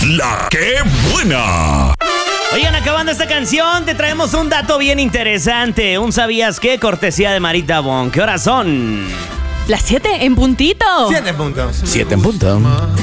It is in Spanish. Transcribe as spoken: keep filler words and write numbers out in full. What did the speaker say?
La que buena. Oigan, acabando esta canción, te traemos un dato bien interesante. Un ¿sabías qué? Cortesía de Marita Bon. ¿Qué horas son? Las siete en puntito. Siete puntos. Siete en punto.